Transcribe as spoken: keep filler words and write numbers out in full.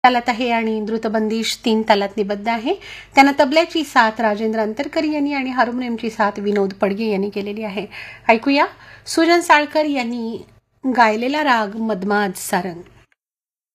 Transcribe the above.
तालात आहे आणि द्रुतबंदिश तीन तालात निबद्ध आहे. त्यांना तबल्याची साथ राजेंद्र अंतरकर यांनी आणि हार्मोनियमची साथ विनोद पडगे यांनी केलेली आहे. ऐकूया सुजन साळकर यांनी गायलेला राग मदमाद सारंग.